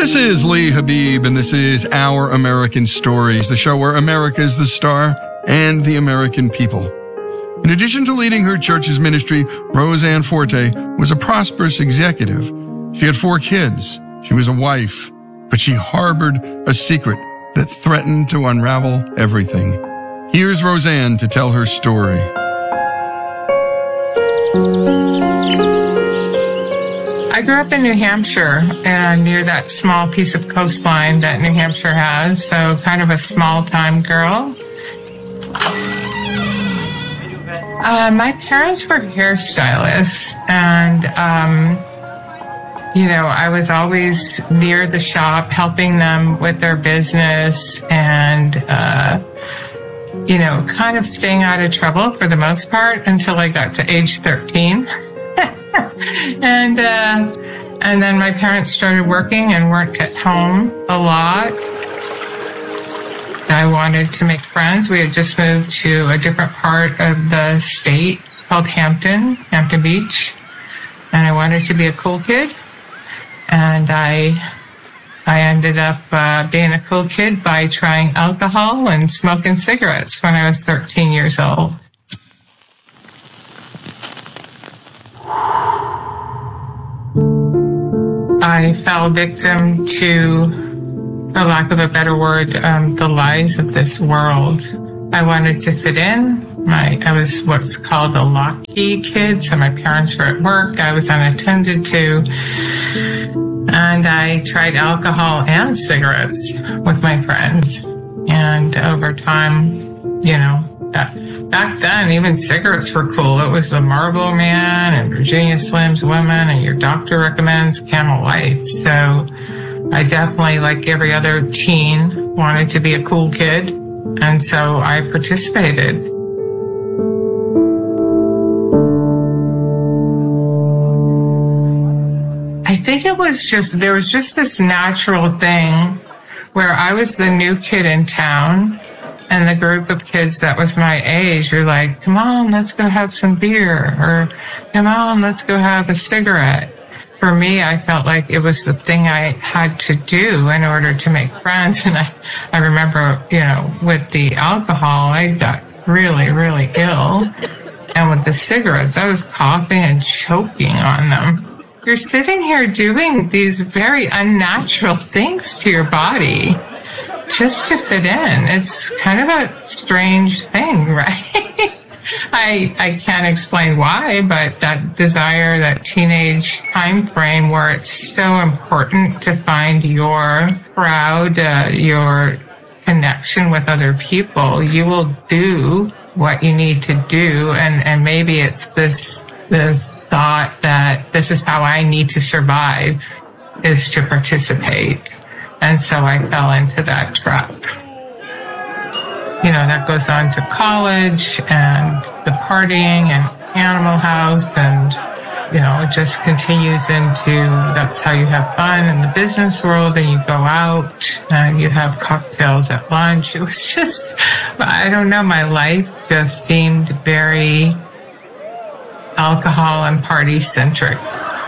This is Lee Habib, and this is Our American Stories, the show where America is the star and the American people. In addition to leading her church's ministry, Roseanne Forte was a prosperous executive. She had 4 kids. She was a wife, but she harbored a secret that threatened to unravel everything. Here's Roseanne to tell her story. I grew up in New Hampshire, and near that small piece of coastline that New Hampshire has, so kind of a small-time girl. My parents were hairstylists, and, I was always near the shop helping them with their business and, kind of staying out of trouble for the most part until I got to age 13. And then my parents started working and weren't at home a lot. I wanted to make friends. We had just moved to a different part of the state called Hampton Beach. And I wanted to be a cool kid. And I ended up being a cool kid by trying alcohol and smoking cigarettes when I was 13 years old. I fell victim to, for lack of a better word, the lies of this world. I wanted to fit in. I was what's called a lock-key kid, so my parents were at work. I was unattended to. And I tried alcohol and cigarettes with my friends. And over time, back then, even cigarettes were cool. It was the Marlboro Man and Virginia Slims Women, and your doctor recommends Camel Light. So I definitely, like every other teen, wanted to be a cool kid. And so I participated. I think there was just this natural thing where I was the new kid in town. And the group of kids that was my age were like, come on, let's go have some beer. Or come on, let's go have a cigarette. For me, I felt like it was the thing I had to do in order to make friends. And I remember, with the alcohol, I got really, really ill. And with the cigarettes, I was coughing and choking on them. You're sitting here doing these very unnatural things to your body just to fit in. It's kind of a strange thing, right? I can't explain why, but that desire, that teenage time frame where it's so important to find your crowd, your connection with other people, you will do what you need to do. And maybe it's this thought that this is how I need to survive, is to participate. And so I fell into that trap. That goes on to college and the partying and Animal House, and, it just continues into, that's how you have fun in the business world, and you go out and you have cocktails at lunch. It was just, I don't know, my life just seemed very alcohol and party centric.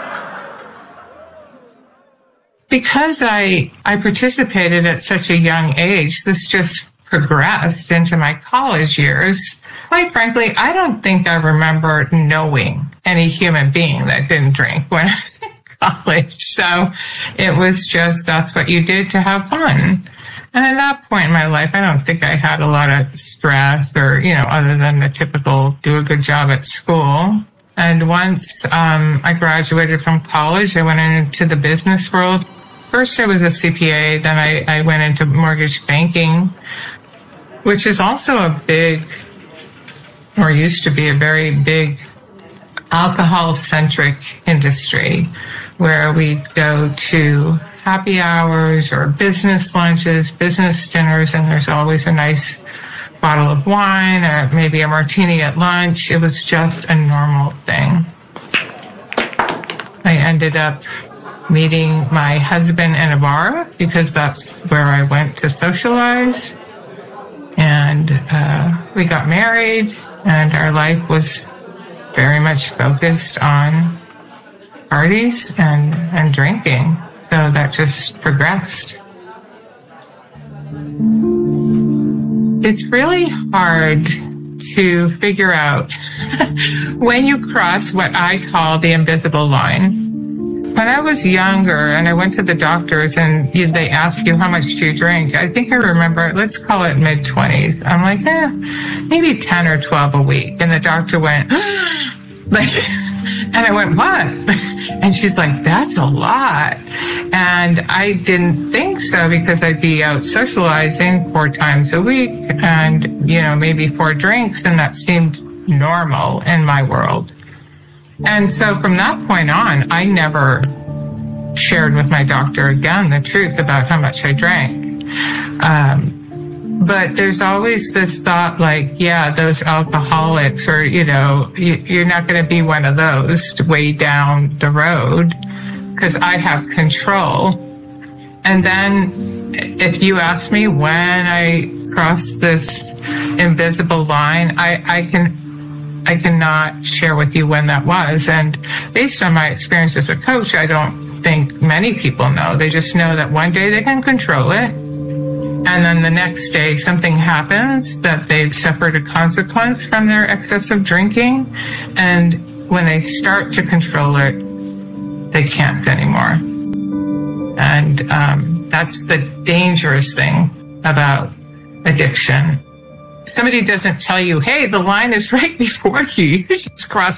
Because I participated at such a young age, this just progressed into my college years. Quite frankly, I don't think I remember knowing any human being that didn't drink when I was in college. So it was just, that's what you did to have fun. And at that point in my life, I don't think I had a lot of stress or, other than the typical do a good job at school. And once I graduated from college, I went into the business world. First, I was a CPA, then I went into mortgage banking, which is also a big, or used to be a very big, alcohol-centric industry, where we'd go to happy hours or business lunches, business dinners, and there's always a nice bottle of wine or maybe a martini at lunch. It was just a normal thing. I ended up meeting my husband in a bar because that's where I went to socialize. And we got married, and our life was very much focused on parties and drinking. So so that just progressed. It's really hard to figure out when you cross what I call the invisible line. When I was younger and I went to the doctors and they ask you how much do you drink, I think I remember, let's call it mid-20s. I'm like, maybe 10 or 12 a week. And the doctor went, like, and I went, what? And she's like, that's a lot. And I didn't think so because I'd be out socializing 4 times a week and, maybe 4 drinks. And that seemed normal in my world. And so from that point on, I never shared with my doctor again the truth about how much I drank. But there's always this thought like, yeah, those alcoholics or, you're not going to be one of those way down the road because I have control. And then if you ask me when I cross this invisible line, I cannot share with you when that was. And based on my experience as a coach, I don't think many people know. They just know that one day they can control it. And then the next day something happens that they've suffered a consequence from their excessive drinking. And when they start to control it, they can't anymore. And that's the dangerous thing about addiction. Somebody doesn't tell you, hey, the line is right before you. You just cross